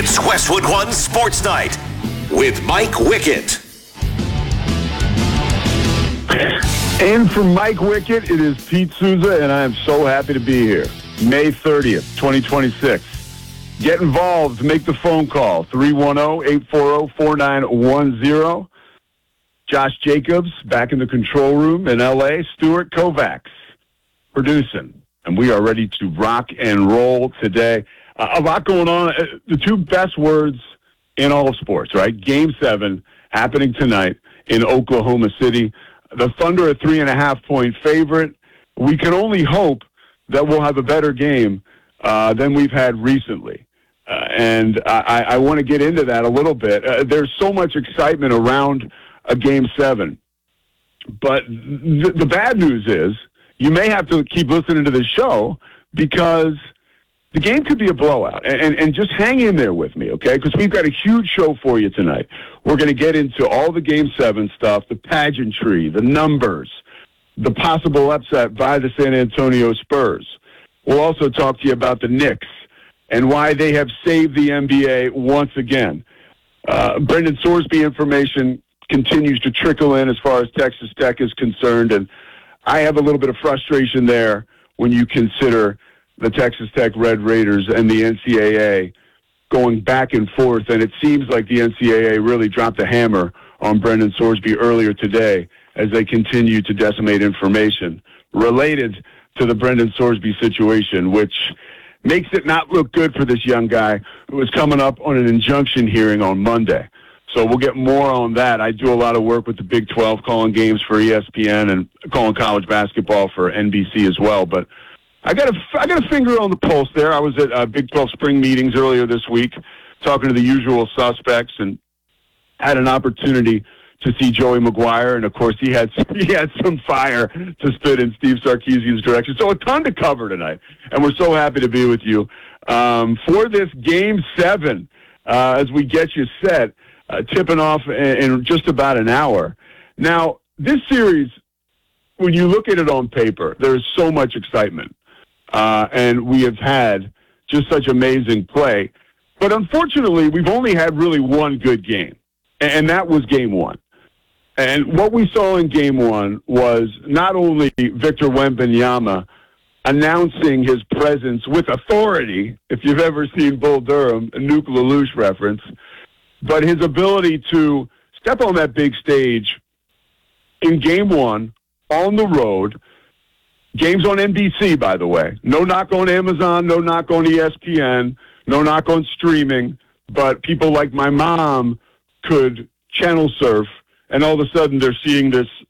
It's Westwood One Sports Night with Mike Wickett. And for Mike Wickett, it is Pete Souza, and I am so happy to be here. May 30th, 2026. Get involved. Make the phone call, 310-840-4910. Josh Jacobs back in the control room in L.A. Stuart Kovacs producing. And we are ready to rock and roll today. A lot going on. The two best words in all of sports, right? Game 7 happening tonight in Oklahoma City. The Thunder a 3.5-point favorite. We can only hope that we'll have a better game than we've had recently. And I want to get into that a little bit. There's so much excitement around a Game 7. But the bad news is you may have to keep listening to this show because the game could be a blowout. And just hang in there with me, okay? Because we've got a huge show for you tonight. We're going to get into all the Game 7 stuff, the pageantry, the numbers, the possible upset by the San Antonio Spurs. We'll also talk to you about the Knicks and why they have saved the NBA once again. Brendan Sorsby information continues to trickle in as far as Texas Tech is concerned, and I have a little bit of frustration there when you consider the Texas Tech Red Raiders and the NCAA going back and forth, and it seems like the NCAA really dropped the hammer on Brendan Sorsby earlier today as they continue to decimate information related to the Brendan Sorsby situation, which makes it not look good for this young guy who is coming up on an injunction hearing on Monday. So we'll get more on that. I do a lot of work with the Big 12, calling games for ESPN and calling college basketball for NBC as well. But I got a finger on the pulse there. I was at Big 12 spring meetings earlier this week, talking to the usual suspects, and had an opportunity to see Joey Maguire, and of course he had some fire to spit in Steve Sarkisian's direction. So a ton to cover tonight, and we're so happy to be with you for this Game 7 as we get you set, tipping off in just about an hour. Now, this series, when you look at it on paper, there's so much excitement, and we have had just such amazing play. But unfortunately, we've only had really one good game, and that was Game 1. And what we saw in Game 1 was not only Victor Wembanyama announcing his presence with authority, if you've ever seen Bull Durham, a Nuke LaLoosh reference, but his ability to step on that big stage in Game 1 on the road. Games on NBC, by the way. No knock on Amazon, no knock on ESPN, no knock on streaming, but people like my mom could channel surf, and all of a sudden they're seeing this